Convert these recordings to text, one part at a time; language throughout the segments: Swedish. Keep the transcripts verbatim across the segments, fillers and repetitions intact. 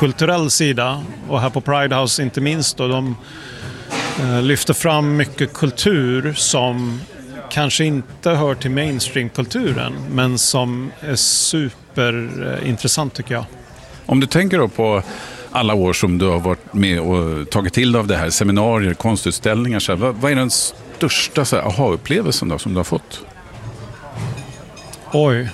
kulturell sida. Och här på Pride House inte minst då, de eh, lyfter fram mycket kultur som kanske inte hör till mainstream-kulturen, men som är superintressant tycker jag. Om du tänker då på alla år som du har varit med och tagit till av det här, seminarier, konstutställningar, så här, vad, vad är den största så här, aha-upplevelsen då, som du har fått? Oj.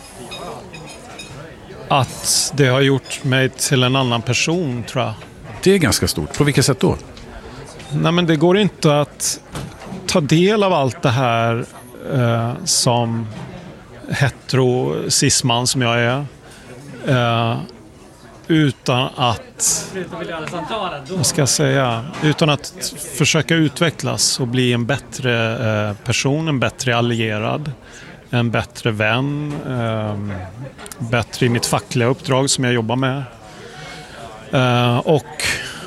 Att det har gjort mig till en annan person, tror jag. Det är ganska stort. På vilket sätt då? Nej, men det går inte att ta del av allt det här eh, som hetero-cisman som jag är. Eh, utan att vad ska jag säga, utan att försöka utvecklas och bli en bättre eh, person, en bättre allierad, en bättre vän, eh, bättre i mitt fackliga uppdrag som jag jobbar med. Eh, och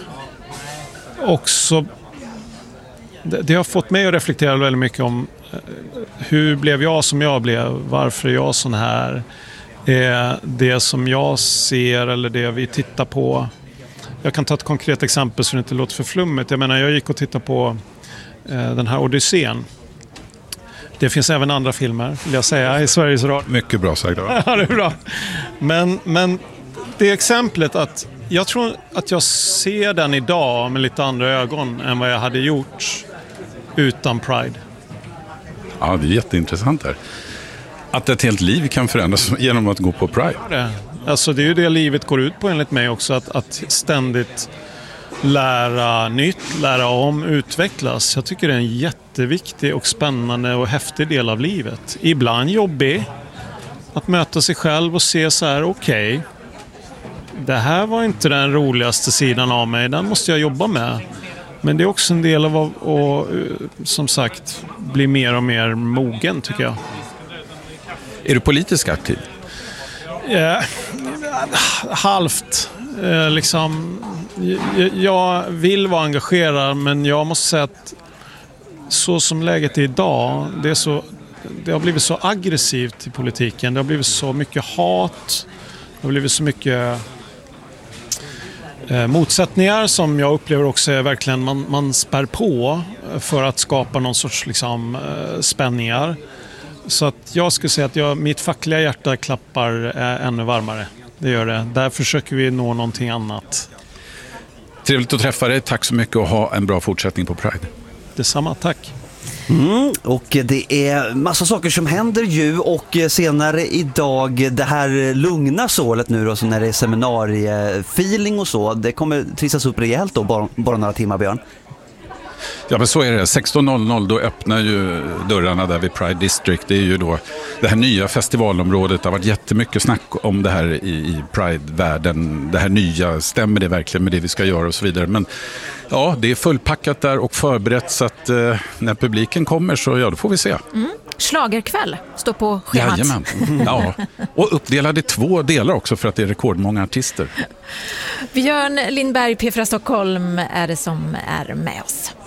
också det, det har fått mig att reflektera väldigt mycket om eh, hur blev jag som jag blev, varför är jag sån här. Är det som jag ser eller det vi tittar på. Jag kan ta ett konkret exempel så det inte låter för flummigt. Jag menar, jag gick och tittade på eh, den här Odysseen. Det finns även andra filmer, vill jag säga, i Sveriges Radio. Mycket bra sagt. Ja, det är bra. Men, men det exemplet att jag tror att jag ser den idag med lite andra ögon än vad jag hade gjort utan Pride. Ja, det är jätteintressant här. Att ett helt liv kan förändras genom att gå på Pride. Det. Alltså det är ju det livet går ut på enligt mig också. Att, att ständigt lära nytt, lära om, utvecklas. Jag tycker det är en jätteviktig och spännande och häftig del av livet. Ibland jobbig. Att möta sig själv och se så här, okej. Okay, det här var inte den roligaste sidan av mig. Den måste jag jobba med. Men det är också en del av att, och, som sagt, bli mer och mer mogen tycker jag. Är du politiskt aktiv? Eh, halvt. Eh, liksom, jag, jag vill vara engagerad, men jag måste säga att så som läget är idag, det, är så, det har blivit så aggressivt i politiken. Det har blivit så mycket hat. Det har blivit så mycket eh, motsättningar som jag upplever också är verkligen man, man spär på för att skapa någon sorts liksom, eh, spänningar. Så att jag skulle säga att jag, mitt fackliga hjärta klappar äh, ännu varmare. Det gör det. Där försöker vi nå någonting annat. Trevligt att träffa dig. Tack så mycket och ha en bra fortsättning på Pride. Detsamma, tack. Mm, och det är massa saker som händer ju, och senare idag det här lugna sålet nu då, så när det är seminariefeeling och så, det kommer trissas upp rejält då, bara, bara några timmar, Björn. Ja, men så är det. sexton noll noll då öppnar ju dörrarna där vid Pride District. Det är ju då det här nya festivalområdet. Det har varit jättemycket snack om det här i, i Pride-världen. Det här nya, stämmer det verkligen med det vi ska göra och så vidare. Men ja, det är fullpackat där och förberett, så att eh, när publiken kommer så ja, då får vi se. Mm. Schlagerkväll står på schemat. Jajamän. Ja. Och uppdelade i två delar också för att det är rekordmånga artister. Björn Lindberg, P fyra Stockholm, är det som är med oss.